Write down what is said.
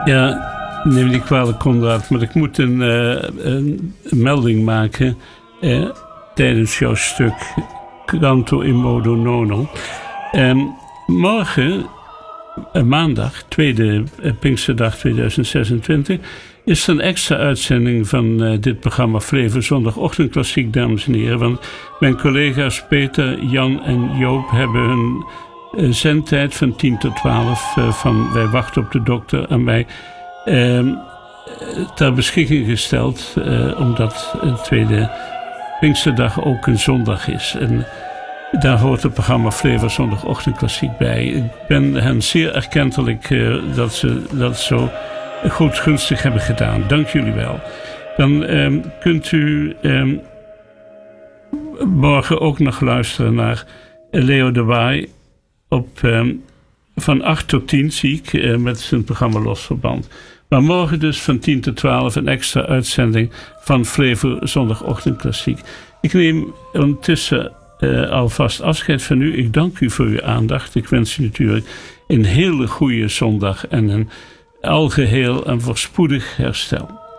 Ja, neem niet kwalijk, Konrad, maar ik moet een melding maken tijdens jouw stuk Canto in modo nono. Morgen, maandag, tweede Pinksterdag 2026, is er een extra uitzending van dit programma Flevo Zondagochtend Klassiek, dames en heren. Want mijn collega's Peter, Jan en Joop hebben hun zendtijd van 10 tot 12 van Wij wachten op de dokter aan mij ter beschikking gesteld, omdat de tweede Pinksterdag ook een zondag is. En daar hoort het programma Flevo Zondagochtend Klassiek bij. Ik ben hen zeer erkentelijk dat ze dat zo goed gunstig hebben gedaan. Dank jullie wel. Dan kunt u morgen ook nog luisteren naar Leo de Waai van 8 tot 10 zie ik met zijn programma Losverband. Maar morgen dus van 10 tot 12 een extra uitzending van Flevo Zondagochtend Klassiek. Ik neem ondertussen alvast afscheid van u. Ik dank u voor uw aandacht. Ik wens u natuurlijk een hele goede zondag en een algeheel en voorspoedig herstel.